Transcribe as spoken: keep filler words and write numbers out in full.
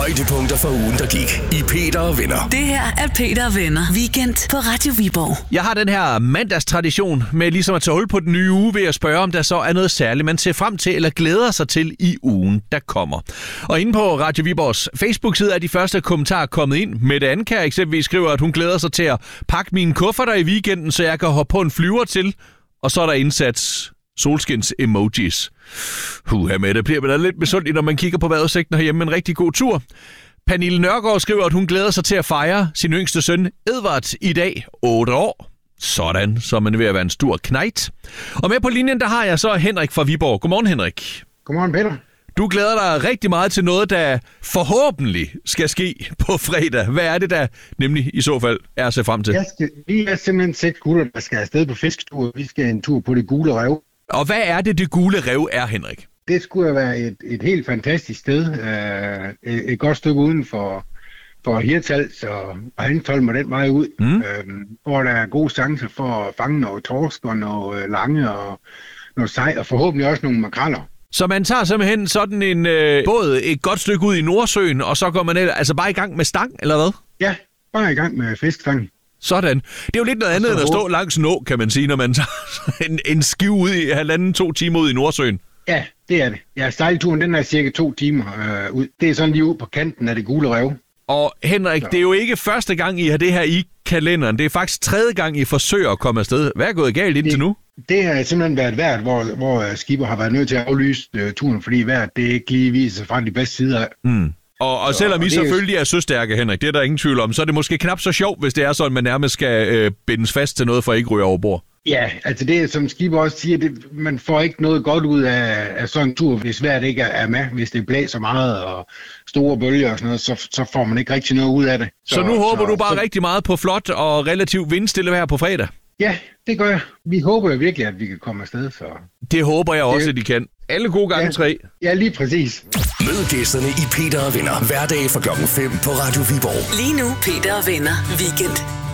Højdepunkter for ugen, der gik i Peter og Venner. Det her er Peter og Venner. Weekend på Radio Viborg. Jeg har den her mandagstradition med ligesom at tage hul på den nye uge ved at spørge, om der så er noget særligt, man ser frem til eller glæder sig til i ugen, der kommer. Og inde på Radio Viborgs Facebook-side er de første kommentarer kommet ind. Mette Anker eksempelvis skriver, at hun glæder sig til at pakke mine kufferter i weekenden, så jeg kan hoppe på en flyver til. Og så er der indsat solskins-emojis. Huha, Mette, bliver man da lidt misundelig, når man kigger på vejrudsigten herhjemme. En rigtig god tur. Pernille Nørgaard skriver, at hun glæder sig til at fejre sin yngste søn Edvard i dag, otte år. Sådan, så man er ved at være en stor knejt. Og med på linjen, der har jeg så Henrik fra Viborg. Godmorgen, Henrik. Godmorgen, Peter. Du glæder dig rigtig meget til noget, der forhåbentlig skal ske på fredag. Hvad er det, der nemlig i så fald er at se frem til? Jeg skal, vi er simpelthen seks gutter, der skal afsted på fisketur. Vi skal en tur på det gule rev. Og hvad er det, det gule rev er, Henrik? Det skulle være et, et helt fantastisk sted. Uh, et, et godt stykke uden for, for Hirtshals og Hanstholm og den vej ud. Mm. Uh, hvor der er gode chancer for at fange noget torsk og noget lange og noget sej, og forhåbentlig også nogle makreller. Så man tager simpelthen sådan en øh, båd et godt stykke ud i Nordsøen, og så går man altså bare i gang med stang, eller hvad? Ja, bare i gang med fiskestang. Sådan. Det er jo lidt noget andet end at stå langs en å, kan man sige, når man tager en, en skive ud i halvanden, to timer ud i Nordsøen. Ja, det er det. Ja, sejlturen, den er cirka to timer øh, ud. Det er sådan lige ud på kanten af det gule rev. Og Henrik, så. Det er jo ikke første gang, I har det her i kalenderen. Det er faktisk tredje gang, I forsøger at komme afsted. Hvad er gået galt indtil nu? Det har simpelthen været vejret, hvor, hvor skipper har været nødt til at aflyse uh, turen, fordi vejret det ikke lige viser sig fra de bedste sider. Mm. Og, og selvom I selvfølgelig er søstærke, Henrik, det er der ingen tvivl om, så er det måske knap så sjovt, hvis det er sådan, at man nærmest skal øh, bindes fast til noget, for at ikke ryge over bord. Ja, altså det som skipper også siger, det, man får ikke noget godt ud af, af sådan en tur, hvis vejret ikke er med. Hvis det blæser meget og store bølger og sådan noget, så, så får man ikke rigtig noget ud af det. Så, så nu håber så, du bare så... rigtig meget på flot og relativt vindstille vejr på fredag? Ja, det gør jeg. Vi håber jo virkelig, at vi kan komme afsted. Så. Det håber jeg også, det... at de kan. Alle gode gange ja. tre. Ja, lige præcis. Mød gæsterne i Peter og Venner hver dag fra klokken fem på Radio Viborg. Lige nu, Peter og Venner. Weekend.